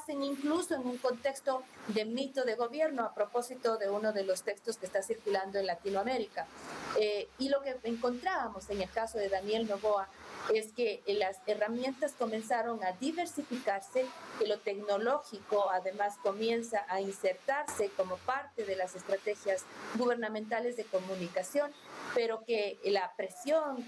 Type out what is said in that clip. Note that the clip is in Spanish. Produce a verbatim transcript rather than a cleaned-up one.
hacen incluso en un contexto de mito de gobierno a propósito de uno de los textos que está circulando en Latinoamérica. Eh, y lo que encontrábamos en el caso de Daniel Noboa es que las herramientas comenzaron a diversificarse, que lo tecnológico además comienza a insertarse como parte de las estrategias gubernamentales de comunicación, pero que la presión